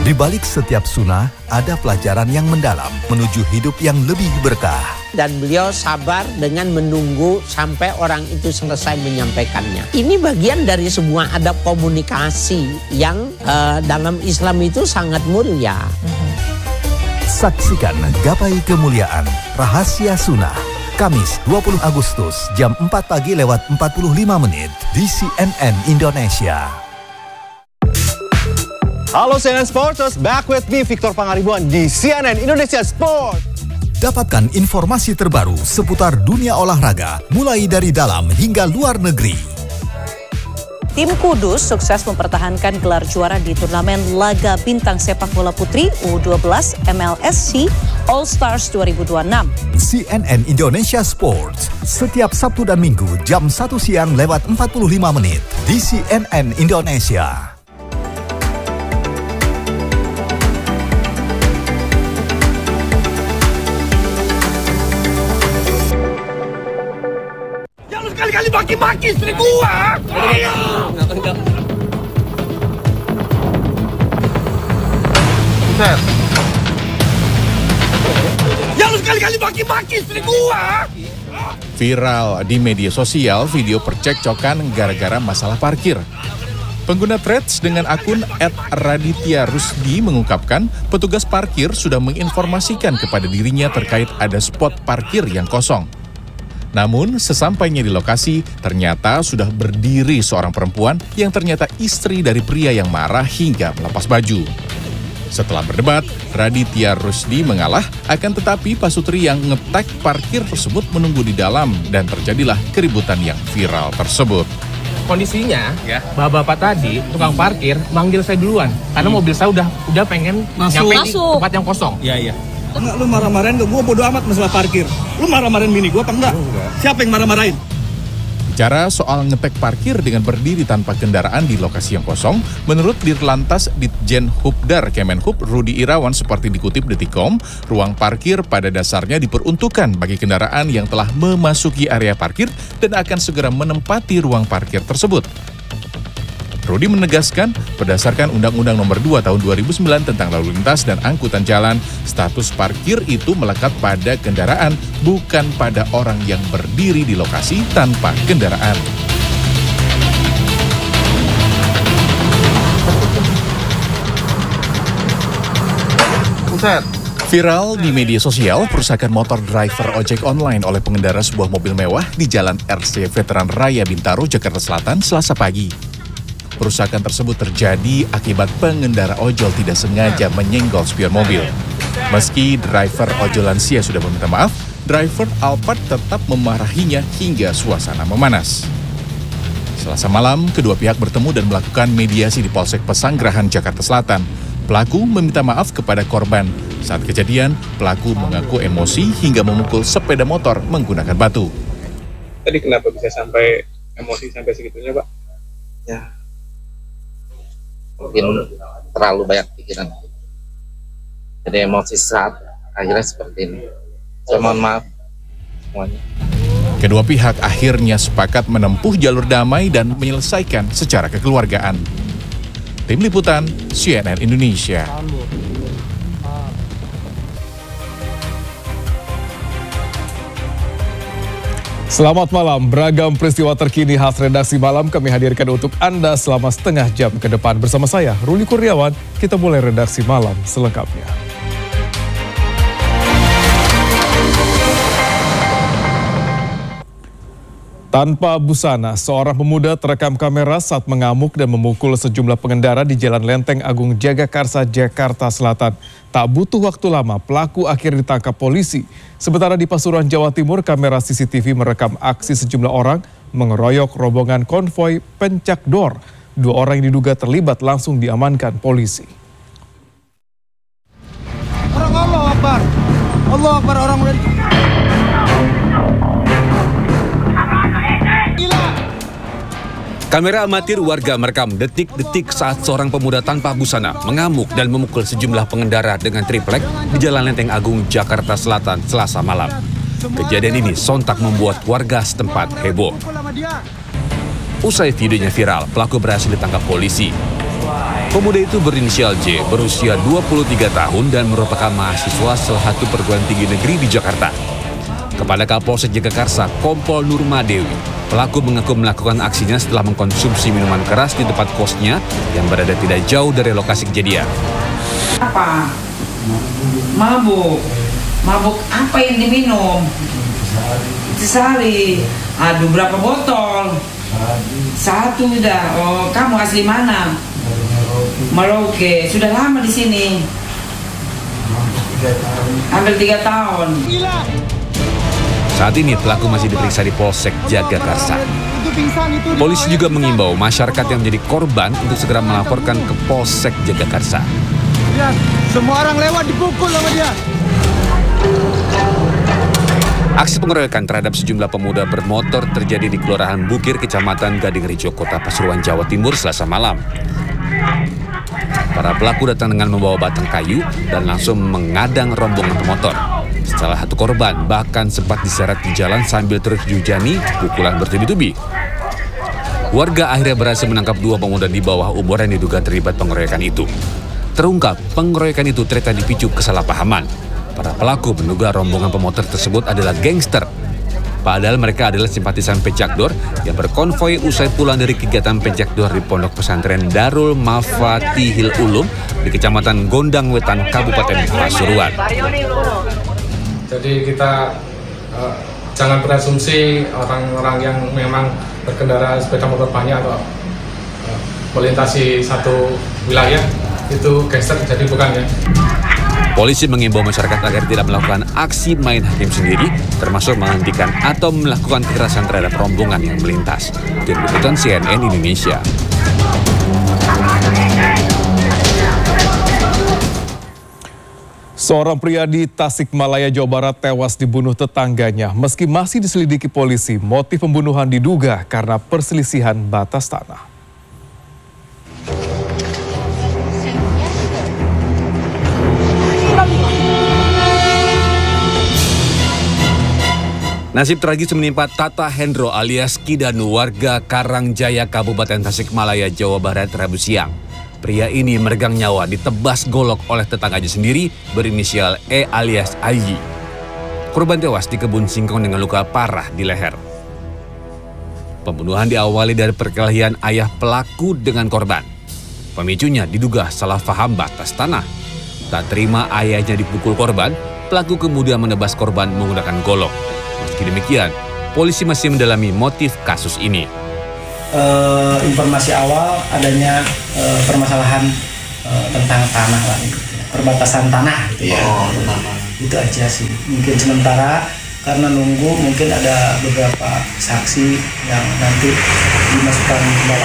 Di balik setiap sunnah, ada pelajaran yang mendalam menuju hidup yang lebih berkah. Dan beliau sabar dengan menunggu sampai orang itu selesai menyampaikannya. Ini bagian dari sebuah adab komunikasi yang dalam Islam itu sangat mulia. Saksikan Gapai Kemuliaan Rahasia Sunnah Kamis 20 Agustus jam 4 pagi lewat 45 menit di CNN Indonesia. Halo CNN Sporters, back with me Victor Pangaribuan di CNN Indonesia Sport. Dapatkan informasi terbaru seputar dunia olahraga mulai dari dalam hingga luar negeri. Tim Kudus sukses mempertahankan gelar juara di turnamen laga bintang sepak bola putri U12 MLSC All Stars 2026. CNN Indonesia Sports setiap Sabtu dan Minggu jam 1 siang lewat 45 menit di CNN Indonesia. Kali-kali maki-maki istri gua. Buset. Ya lu sekali-kali maki-maki istri gua. Viral di media sosial video percekcokan gara-gara masalah parkir. Pengguna Threads dengan akun @raditya_rusdi mengungkapkan petugas parkir sudah menginformasikan kepada dirinya terkait ada spot parkir yang kosong. Namun, sesampainya di lokasi, ternyata sudah berdiri seorang perempuan yang ternyata istri dari pria yang marah hingga melepas baju. Setelah berdebat, Raditya Rusdi mengalah, akan tetapi pasutri yang nge-tag parkir tersebut menunggu di dalam dan terjadilah keributan yang viral tersebut. Kondisinya, bapak-bapak tadi, tukang parkir, manggil saya duluan. Karena mobil saya udah pengen nyampe di tempat yang kosong. Iya. Enggak, lu marah-marahin ke gua, bodo amat masalah parkir. Lu marah-marahin bini gua apa enggak? Siapa yang marah-marahin? Bicara soal ngetek parkir dengan berdiri tanpa kendaraan di lokasi yang kosong, menurut Dirlantas Ditjen Hubdar Kemenhub Rudi Irawan seperti dikutip Detikcom, ruang parkir pada dasarnya diperuntukkan bagi kendaraan yang telah memasuki area parkir dan akan segera menempati ruang parkir tersebut. Rudi menegaskan, berdasarkan Undang-Undang Nomor 2 Tahun 2009 tentang Lalu Lintas dan Angkutan Jalan, status parkir itu melekat pada kendaraan, bukan pada orang yang berdiri di lokasi tanpa kendaraan. Buset. Viral di media sosial, perusakan motor driver ojek online oleh pengendara sebuah mobil mewah di Jalan RC Veteran Raya Bintaro, Jakarta Selatan, Selasa pagi. Perusakan tersebut terjadi akibat pengendara ojol tidak sengaja menyenggol spion mobil. Meski driver ojol lansia sudah meminta maaf, driver Alphard tetap memarahinya hingga suasana memanas. Selasa malam, kedua pihak bertemu dan melakukan mediasi di Polsek Pesanggerahan, Jakarta Selatan. Pelaku meminta maaf kepada korban. Saat kejadian, pelaku mengaku emosi hingga memukul sepeda motor menggunakan batu. Tadi kenapa bisa sampai emosi sampai segitunya, Pak? Ya, mungkin terlalu banyak pikiran, jadi emosi saat akhirnya seperti ini. Saya mohon maaf semuanya. Kedua pihak akhirnya sepakat menempuh jalur damai dan menyelesaikan secara kekeluargaan. Tim Liputan CNN Indonesia. Selamat malam, beragam peristiwa terkini khas redaksi malam kami hadirkan untuk Anda selama setengah jam ke depan. Bersama saya, Ruli Kurniawan, kita mulai redaksi malam selengkapnya. Tanpa busana, seorang pemuda terekam kamera saat mengamuk dan memukul sejumlah pengendara di Jalan Lenteng Agung Jagakarsa, Jakarta Selatan. Tak butuh waktu lama, pelaku akhirnya ditangkap polisi. Sementara di Pasuruan, Jawa Timur, kamera CCTV merekam aksi sejumlah orang mengeroyok rombongan konvoi Pencak Dor. 2 orang yang diduga terlibat langsung diamankan polisi. Allah Akbar. Allah Akbar, orang udah Kamera amatir warga merekam detik-detik saat seorang pemuda tanpa busana mengamuk dan memukul sejumlah pengendara dengan triplek di Jalan Lenteng Agung, Jakarta Selatan, Selasa malam. Kejadian ini sontak membuat warga setempat heboh. Usai videonya viral, pelaku berhasil ditangkap polisi. Pemuda itu berinisial J, berusia 23 tahun dan merupakan mahasiswa salah satu perguruan tinggi negeri di Jakarta. Kepada Kapolsek Jagakarsa, Kompol Nurmadewi, pelaku mengaku melakukan aksinya setelah mengkonsumsi minuman keras di tempat kosnya yang berada tidak jauh dari lokasi kejadian. Apa? Mabuk. Mabuk apa yang diminum? Sehari. Aduh, berapa botol? 1 udah. Oh, kamu asli mana? Merauke. Sudah lama di sini. Hampir 3 tahun. Saat ini pelaku masih diperiksa di Polsek Jagakarsa. Polisi juga mengimbau masyarakat yang menjadi korban untuk segera melaporkan ke Polsek Jagakarsa. Lihat, semua orang lewat dipukul sama dia. Aksi pengeroyokan terhadap sejumlah pemuda bermotor terjadi di Kelurahan Bukir, Kecamatan Gading Rejo, Kota Pasuruan, Jawa Timur, Selasa malam. Para pelaku datang dengan membawa batang kayu dan langsung mengadang rombongan pemotor. Salah satu korban bahkan sempat diseret di jalan sambil terus dihujani pukulan bertubi-tubi. Warga akhirnya berhasil menangkap 2 pemuda di bawah umur yang diduga terlibat pengeroyokan itu. Terungkap, pengeroyokan itu ternyata dipicu kesalahpahaman. Para pelaku menduga rombongan pemotor tersebut adalah gangster. Padahal mereka adalah simpatisan Pencakdor yang berkonvoi usai pulang dari kegiatan Pencakdor di Pondok Pesantren Darul Mafatihil Ulum di Kecamatan Gondang Wetan, Kabupaten Pasuruan. Jadi kita jangan berasumsi orang-orang yang memang berkendara sepeda motor banyak atau melintasi satu wilayah itu gangster, jadi bukan ya. Polisi mengimbau masyarakat agar tidak melakukan aksi main hakim sendiri, termasuk menghentikan atau melakukan kekerasan terhadap rombongan yang melintas. Tim Liputan CNN Indonesia. Seorang pria di Tasikmalaya, Jawa Barat tewas dibunuh tetangganya. Meski masih diselidiki polisi, motif pembunuhan diduga karena perselisihan batas tanah. Nasib tragis menimpa Tata Hendro alias Kidanu, warga Karangjaya, Kabupaten Tasikmalaya, Jawa Barat, Rabu siang. Pria ini meregang nyawa ditebas golok oleh tetangganya sendiri berinisial E alias Ayi. Korban tewas di kebun singkong dengan luka parah di leher. Pembunuhan diawali dari perkelahian ayah pelaku dengan korban. Pemicunya diduga salah paham batas tanah. Tak terima ayahnya dipukul korban, pelaku kemudian menebas korban menggunakan golok. Meski demikian, polisi masih mendalami motif kasus ini. Informasi awal adanya permasalahan tentang tanah lah, perbatasan tanah gitu ya. Itu aja sih. Mungkin sementara karena nunggu mungkin ada beberapa saksi yang nanti dimasukkan ke dalam